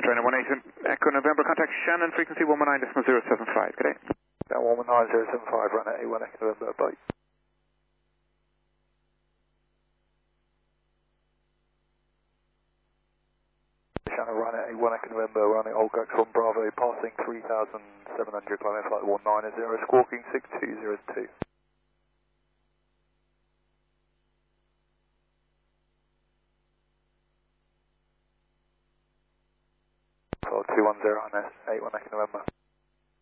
Trainer 18 Echo November, contact Shannon, frequency 119.075, good day. Yeah, 119.075, run at 81 Echo November, bye. Shannon, run at 81 Echo November, running Old Cox 1 Bravo, passing 3,700, climbing flight 190, squawking 6202. So 210 on S, 81 Echo November.